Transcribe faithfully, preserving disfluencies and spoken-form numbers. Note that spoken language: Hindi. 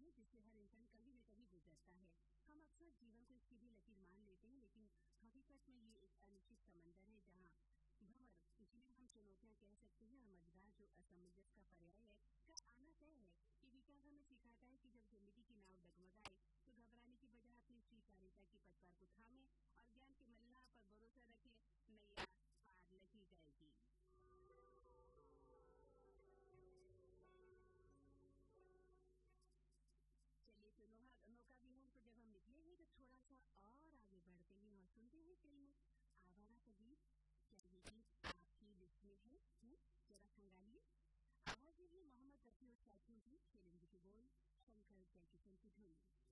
है जिससे हर इंसान कभी न कभी गुजरता है। हम अक्सर जीवन को एक सीधी लकीर मान लेते हैं, लेकिन हकीकत में ये एक अनिश्चित समंदर है जहाँ भंवर, जिन्हें हम चुनौतियां कह सकते हैं, और मझधार जो असमंजस का पर्याय है, का आना तय है। ये विचार हमें सिखाता है कि जब जिंदगी की नाव डगमगाए तो घबराने की बजाय अपनी स्वीकार्यता की पतवार को थामे और ज्ञान के मल्लाह पर भरोसा रखे, नैया पार लगी जाएगी। चलिए तो नौका नौका विहार पर जब हम निकले हैं तो थोड़ा सा और आगे बढ़ते हैं और सुनते हैं फिल्म आवारा का गीत। क्या ये गीत आपकी लिस्ट में है? है? जरा खंगालिए। आवाजें हैं मोहम्मद रफी और साथियों की, फिल्म की बोल शंकर जयकिशन की धुन।